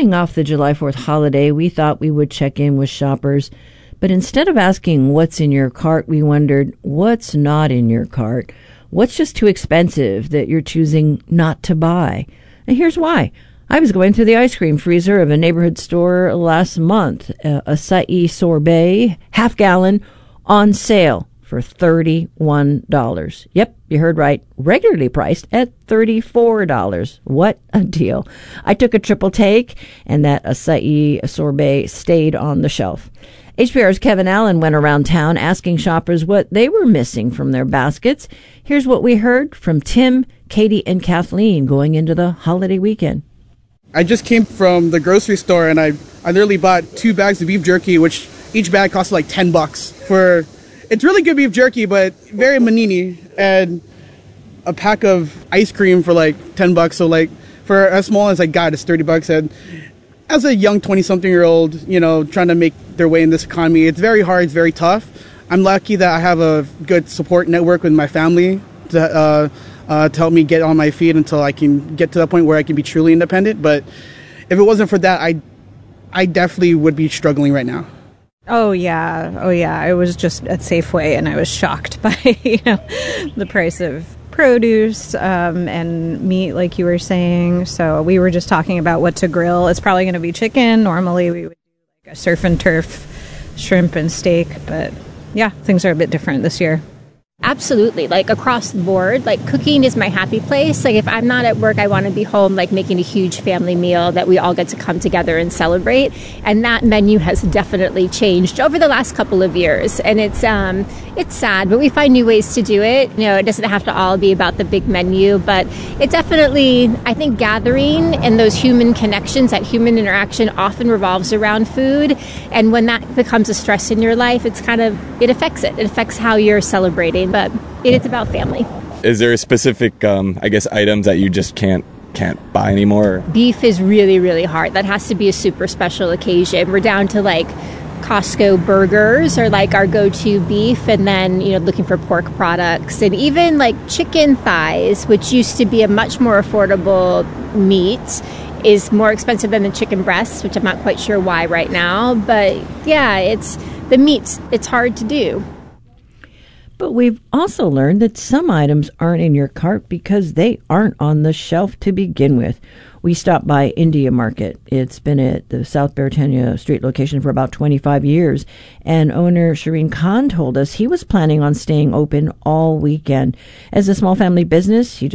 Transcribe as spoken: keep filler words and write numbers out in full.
coming off the July fourth holiday, we thought we would check in with shoppers. But instead of asking what's in your cart, we wondered what's not in your cart. What's just too expensive that you're choosing not to buy? And here's why. I was going through the ice cream freezer of a neighborhood store last month. Uh, acai sorbet, half gallon, on sale for thirty-one dollars. Yep, you heard right. Regularly priced at thirty-four dollars. What a deal. I took a triple take, and that acai sorbet stayed on the shelf. H P R's Kevin Allen went around town asking shoppers what they were missing from their baskets. Here's what we heard from Tim, Katie, and Kathleen going into the holiday weekend. I just came from the grocery store, and I, I literally bought two bags of beef jerky, which each bag cost like ten bucks. For It's really good beef jerky, but very manini, and a pack of ice cream for like ten bucks. So like for as small as I got, it's thirty bucks. And as a young twenty-something-year-old, you know, trying to make their way in this economy, it's very hard, it's very tough. I'm lucky that I have a good support network with my family to, uh, uh, to help me get on my feet until I can get to the point where I can be truly independent. But if it wasn't for that, I, I definitely would be struggling right now. Oh, yeah. Oh, yeah. I was just at Safeway, and I was shocked by, you know, the price of produce um, and meat, like you were saying. So we were just talking about what to grill. It's probably going to be chicken. Normally we would do like a surf and turf shrimp and steak. But yeah, things are a bit different this year. Absolutely. Like across the board, like cooking is my happy place. Like if I'm not at work, I want to be home, like making a huge family meal that we all get to come together and celebrate. And that menu has definitely changed over the last couple of years. And it's um, it's sad, but we find new ways to do it. You know, it doesn't have to all be about the big menu, but it definitely, I think gathering and those human connections, that human interaction often revolves around food. And when that becomes a stress in your life, it's kind of, it affects it. It affects how you're celebrating. But it is about family. Is there a specific, um, I guess, items that you just can't can't buy anymore? Beef is really, really hard. That has to be a super special occasion. We're down to like Costco burgers are like our go-to beef, and then, you know, looking for pork products, and even like chicken thighs, which used to be a much more affordable meat, is more expensive than the chicken breasts, which I'm not quite sure why right now. But yeah, it's the meats. It's hard to do. But we've also learned that some items aren't in your cart because they aren't on the shelf to begin with. We stopped by India Market. It's been at the South Beretania Street location for about twenty-five years. And owner Shireen Khan told us he was planning on staying open all weekend. As a small family business, he